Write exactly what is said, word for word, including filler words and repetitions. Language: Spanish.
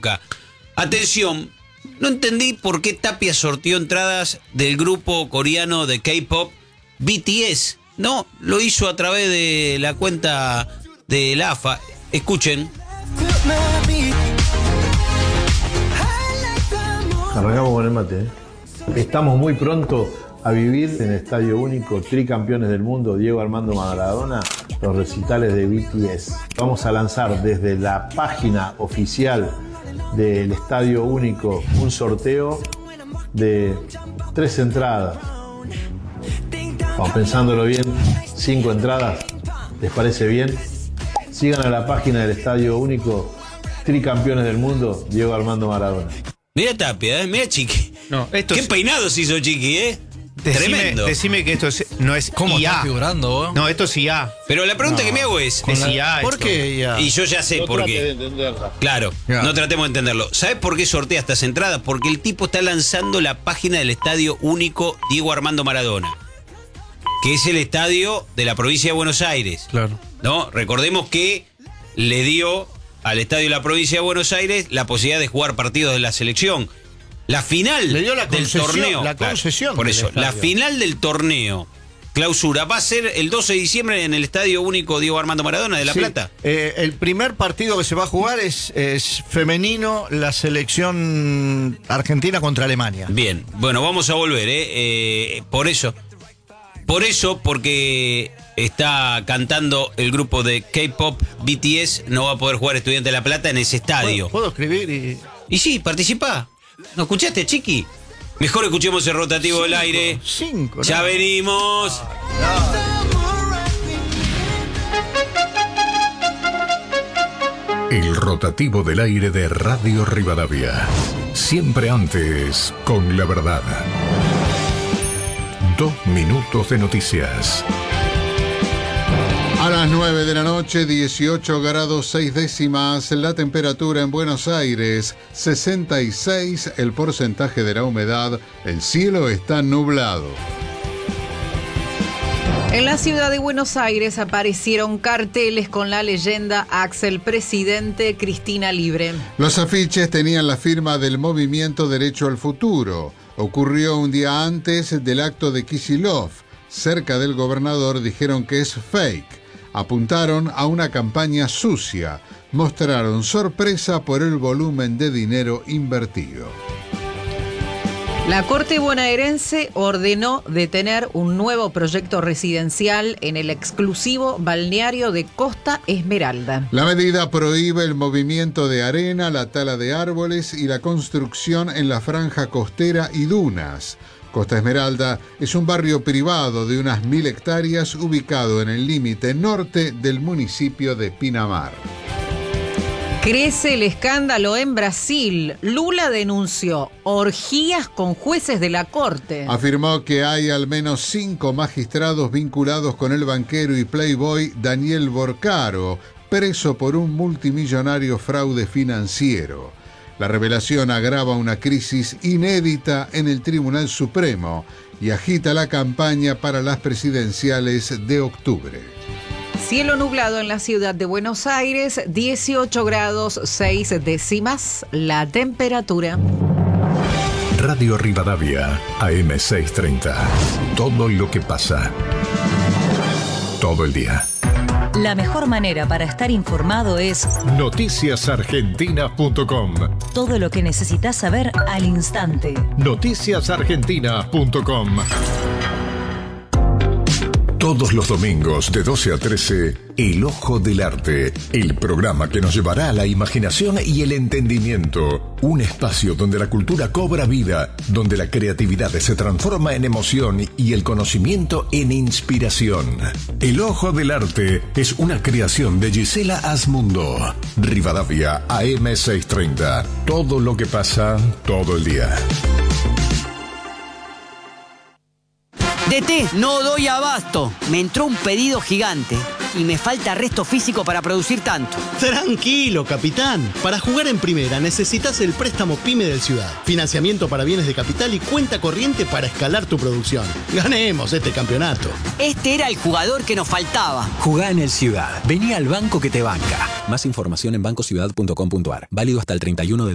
Boca. Atención, no entendí por qué Tapia sorteó entradas del grupo coreano de K-pop B T S. No, lo hizo a través de la cuenta de la A F A. Escuchen. Arrancamos con el mate, ¿eh? Estamos muy pronto a vivir en el Estadio Único, tricampeones del mundo, Diego Armando Maradona, los recitales de B T S. Vamos a lanzar desde la página oficial del Estadio Único un sorteo de tres entradas. Vamos pensándolo bien, cinco entradas. ¿Les parece bien? Sigan a la página del Estadio Único, tricampeones del mundo, Diego Armando Maradona. Mira Tapia, ¿eh? Mira Chiqui. No, esto Qué es... peinado se hizo Chiqui, ¿eh? Decime, Tremendo. Decime que esto es, no es ¿Cómo I A. estás figurando vos? No, esto es I A. Pero la pregunta No, que me hago es... es I A ¿Por esto. qué ya? Y yo ya sé No por trate qué. de entenderla. Claro, Ya. no tratemos de entenderlo. ¿Sabes por qué sortea estas entradas? Porque el tipo está lanzando la página del Estadio Único Diego Armando Maradona, que es el estadio de la provincia de Buenos Aires. Claro. ¿No? Recordemos que le dio al estadio de la provincia de Buenos Aires la posibilidad de jugar partidos de la selección. La final Le dio la del concesión, torneo. la claro, concesión por del eso, la estadio. final del torneo clausura va a ser el doce de diciembre en el Estadio Único Diego Armando Maradona de La Sí. Plata. Eh, el primer partido que se va a jugar es, es femenino, la selección argentina contra Alemania. Bien, bueno, vamos a volver, ¿eh? Eh, por eso, por eso, porque está cantando el grupo de K-pop B T S, no va a poder jugar Estudiante de La Plata en ese estadio. ¿Puedo, puedo escribir y...? Y sí, participa. ¿No escuchaste, Chiqui? Mejor escuchemos el rotativo del aire. Cinco, Ya ¿no? venimos. El rotativo del aire de Radio Rivadavia. Siempre antes, con la verdad. Dos minutos de noticias. A las nueve de la noche, dieciocho grados seis décimas, la temperatura en Buenos Aires, sesenta y seis el porcentaje de la humedad, el cielo está nublado. En la ciudad de Buenos Aires aparecieron carteles con la leyenda Axel Presidente, Cristina Libre. Los afiches tenían la firma del Movimiento Derecho al Futuro. Ocurrió un día antes del acto de Kicillof. Cerca del gobernador dijeron que es fake. Apuntaron a una campaña sucia. Mostraron sorpresa por el volumen de dinero invertido. La Corte bonaerense ordenó detener un nuevo proyecto residencial en el exclusivo balneario de Costa Esmeralda. La medida prohíbe el movimiento de arena, la tala de árboles y la construcción en la franja costera y dunas. Costa Esmeralda es un barrio privado de unas mil hectáreas ubicado en el límite norte del municipio de Pinamar. Crece el escándalo en Brasil. Lula denunció orgías con jueces de la Corte. Afirmó que hay al menos cinco magistrados vinculados con el banquero y playboy Daniel Borcaro, preso por un multimillonario fraude financiero. La revelación agrava una crisis inédita en el Tribunal Supremo y agita la campaña para las presidenciales de octubre. Cielo nublado en la ciudad de Buenos Aires, dieciocho grados seis décimas la temperatura. Radio Rivadavia, A M seiscientos treinta. Todo lo que pasa. Todo el día. La mejor manera para estar informado es noticias argentinas punto com. todo lo que necesitas saber al instante. noticias argentinas punto com. Todos los domingos de doce a trece, El Ojo del Arte, el programa que nos llevará a la imaginación y el entendimiento. Un espacio donde la cultura cobra vida, donde la creatividad se transforma en emoción y el conocimiento en inspiración. El Ojo del Arte es una creación de Gisela Asmundo. Rivadavia, A M seiscientos treinta. Todo lo que pasa, todo el día. D T, no doy abasto. Me entró un pedido gigante y me falta resto físico para producir tanto. Tranquilo, capitán. Para jugar en primera necesitas el préstamo PYME del Ciudad. Financiamiento para bienes de capital y cuenta corriente para escalar tu producción. Ganemos este campeonato. Este era el jugador que nos faltaba. Jugá en el Ciudad. Vení al banco que te banca. Más información en banco ciudad punto com punto ar. Válido hasta el treinta y uno de